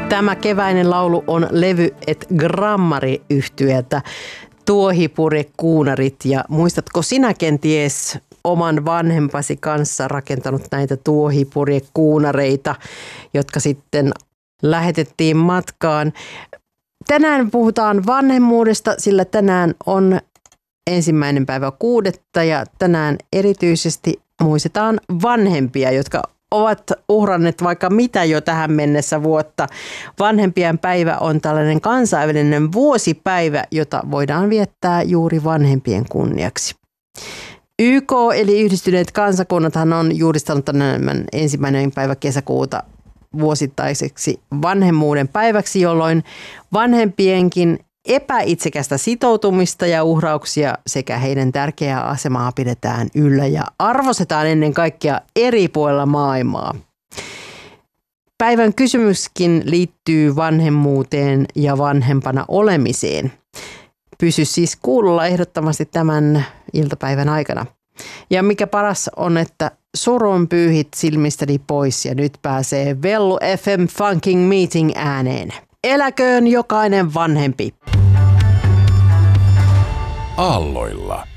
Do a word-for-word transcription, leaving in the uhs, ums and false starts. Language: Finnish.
Tämä keväinen laulu on levy et Grammari-yhtyeltä Tuohipurjekuunarit. Ja muistatko sinä kenties oman vanhempasi kanssa rakentanut näitä tuohipurjekuunareita, jotka sitten lähetettiin matkaan? Tänään puhutaan vanhemmuudesta, sillä tänään on ensimmäinen päivä kuudetta ja tänään erityisesti muistetaan vanhempia, jotka ovat uhranneet vaikka mitä jo tähän mennessä vuotta. Vanhempien päivä on tällainen kansainvälinen vuosipäivä, jota voidaan viettää juuri vanhempien kunniaksi. Y K eli Yhdistyneet kansakunnathan on julistanut tämän ensimmäinen päivä kesäkuuta vuosittaiseksi vanhemmuuden päiväksi, jolloin vanhempienkin epäitsekästä sitoutumista ja uhrauksia sekä heidän tärkeää asemaa pidetään yllä ja arvostetaan ennen kaikkea eri puolilla maailmaa. Päivän kysymyskin liittyy vanhemmuuteen ja vanhempana olemiseen. Pysy siis kuulolla ehdottomasti tämän iltapäivän aikana. Ja mikä paras on, että surun pyyhit silmistäni pois ja nyt pääsee Vellu F M Funking Meeting ääneen. Eläköön jokainen vanhempi. Aalloilla.